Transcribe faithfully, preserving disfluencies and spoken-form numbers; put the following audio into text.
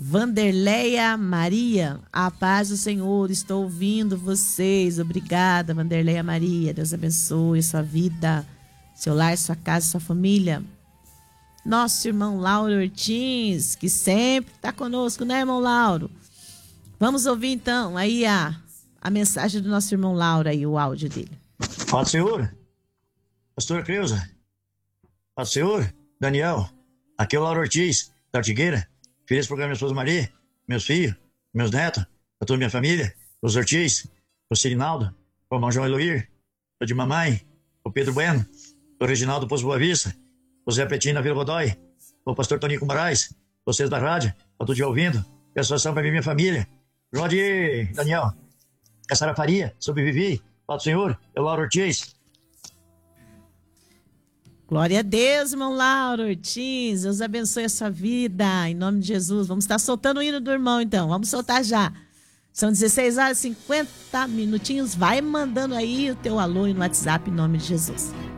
Vanderleia Maria, a paz do Senhor, estou ouvindo vocês. Obrigada, Vanderleia Maria. Deus abençoe a sua vida, seu lar, sua casa, sua família. Nosso irmão Lauro Ortins, que sempre está conosco, né, irmão Lauro? Vamos ouvir então aí a, a mensagem do nosso irmão Lauro aí, o áudio dele. Paz do Senhor, pastor Creuza. Paz do Senhor, Daniel. Aqui é o Lauro Ortiz, da Ortigueira. Feliz programa, minha esposa Maria, meus filhos, meus netos, a toda a minha família, os Ortiz, o Sirinaldo, o irmão João Eloir, o de mamãe, o Pedro Bueno, o Reginaldo Poço Boa Vista, o Zé Pretinho na Vila Godoy, o pastor Tonico Moraes, vocês da rádio, para todo dia ouvindo, e a situação para mim e minha família. Rodi, Daniel, Caçara Faria, sobrevivi, Paz do Senhor, é o Lauro Ortiz. Glória a Deus, irmão Lauro Ortiz. Deus abençoe a sua vida, em nome de Jesus. Vamos estar soltando o hino do irmão, então. Vamos soltar já. São dezesseis horas e cinquenta minutinhos. Vai mandando aí o teu alô no WhatsApp, em nome de Jesus.